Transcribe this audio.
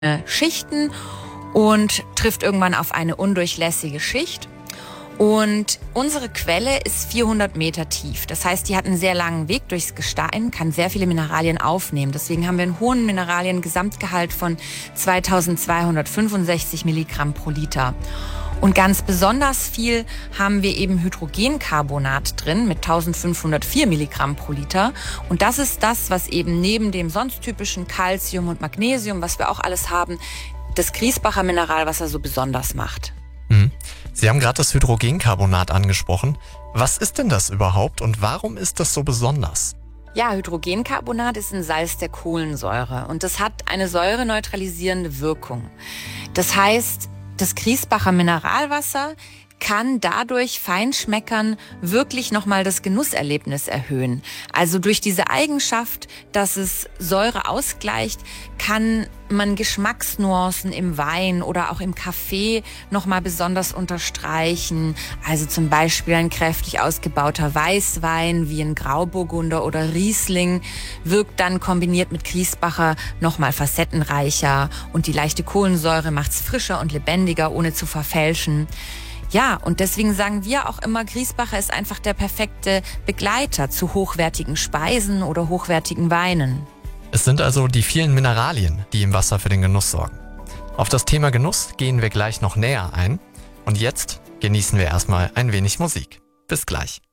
Schichten und trifft irgendwann auf eine undurchlässige Schicht. Und unsere Quelle ist 400 Meter tief. Das heißt, die hat einen sehr langen Weg durchs Gestein, kann sehr viele Mineralien aufnehmen. Deswegen haben wir einen hohen Mineralien-Gesamtgehalt von 2265 Milligramm pro Liter. Und ganz besonders viel haben wir eben Hydrogencarbonat drin mit 1504 Milligramm pro Liter. Und das ist das, was eben neben dem sonst typischen Calcium und Magnesium, was wir auch alles haben, das Griesbacher Mineralwasser so besonders macht. Sie haben gerade das Hydrogencarbonat angesprochen. Was ist denn das überhaupt und warum ist das so besonders? Ja, Hydrogencarbonat ist ein Salz der Kohlensäure und das hat eine säureneutralisierende Wirkung. Das heißt, das Griesbacher Mineralwasser kann dadurch Feinschmeckern wirklich nochmal das Genusserlebnis erhöhen. Also durch diese Eigenschaft, dass es Säure ausgleicht, kann man Geschmacksnuancen im Wein oder auch im Kaffee nochmal besonders unterstreichen. Also zum Beispiel ein kräftig ausgebauter Weißwein wie ein Grauburgunder oder Riesling wirkt dann kombiniert mit Griesbacher nochmal facettenreicher und die leichte Kohlensäure macht's frischer und lebendiger, ohne zu verfälschen. Ja, und deswegen sagen wir auch immer, Griesbacher ist einfach der perfekte Begleiter zu hochwertigen Speisen oder hochwertigen Weinen. Es sind also die vielen Mineralien, die im Wasser für den Genuss sorgen. Auf das Thema Genuss gehen wir gleich noch näher ein. Und jetzt genießen wir erstmal ein wenig Musik. Bis gleich.